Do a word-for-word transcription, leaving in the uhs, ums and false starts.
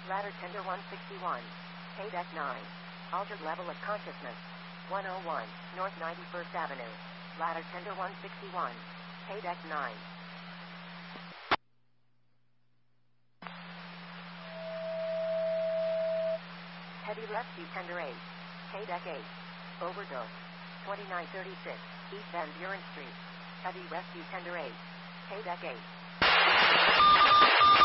Ladder tender one sixty-one. K-Deck nine. Altered level of consciousness. one oh one, North ninety-first Avenue. Ladder tender one sixty-one. K-Deck nine. Heavy rescue tender eight. K-Deck eight. Overdose. twenty-nine thirty-six, East Van Buren Street. Heavy rescue tender eight. K-Deck eight.